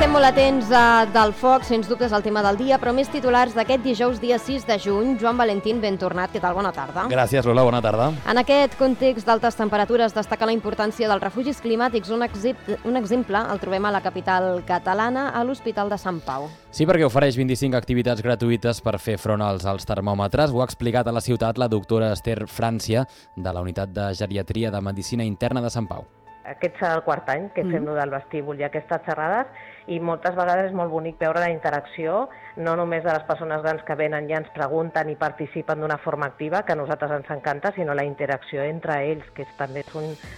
Estem molt atents del foc, sens dubte és el tema del dia, però més titulars d'aquest dijous, dia 6 de juny. Joan Valentín, ben tornat. Què tal? Bona tarda. Gràcies, Lola. Bona tarda. En aquest context d'altes temperatures destaca la importància dels refugis climàtics. Un exemple el trobem a la capital catalana, a l'Hospital de Sant Pau. Sí, perquè ofereix 25 activitats gratuïtes per fer front als termòmetres. Ho ha explicat a la ciutat la doctora Esther Frància, de la Unitat de Geriatria de Medicina Interna de Sant Pau. Aquest serà el quart any que fem del vestíbul i aquestes xerrades, i moltes vegades és molt bonic veure la interacció, no només de les persones grans que venen i ens pregunten i participen d'una forma activa, que a nosaltres ens encanta, sinó la interacció entre ells, que també és un